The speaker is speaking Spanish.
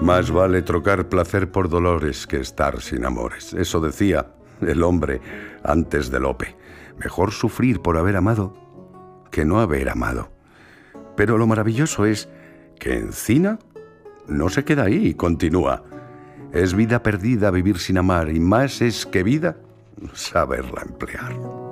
Más vale trocar placer por dolores que estar sin amores. Eso decía el hombre antes de Lope. Mejor sufrir por haber amado que no haber amado. Pero lo maravilloso es que Encina no se queda ahí y continúa. Es vida perdida vivir sin amar, y más es que vida saberla emplear.